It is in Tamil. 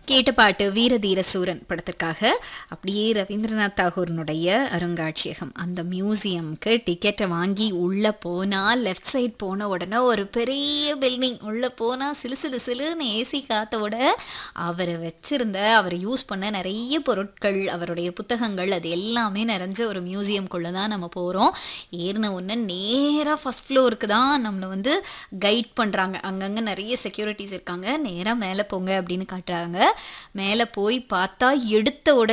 கேட்ட பாட்டு வீரதீர சூரன் படத்திற்காக. அப்படியே ரவீந்திரநாத் தாகூரினுடைய அருங்காட்சியகம் அந்த மியூசியம்க்கு டிக்கெட்டை வாங்கி உள்ளே போனால் லெஃப்ட் சைட் போன உடனே ஒரு பெரிய பில்டிங் உள்ளே போனால் சிலு சிலு சிலுன்னு ஏசி காத்தோட அவர் யூஸ் பண்ண நிறைய பொருட்கள், அவருடைய புத்தகங்கள், அது எல்லாமே நிறைஞ்ச ஒரு மியூசியம்குள்ளே தான் நம்ம போகிறோம். ஏறின ஒன்று நேராக ஃபஸ்ட் ஃப்ளோருக்கு தான் நம்மளை வந்து கைட் பண்ணுறாங்க. அங்கங்கே நிறைய செக்யூரிட்டிஸ் இருக்காங்க. நேராக மேலே போங்க அப்படின்னு காட்டுறாங்க. மேலே போய் பார்த்தா எடுத்த உடனே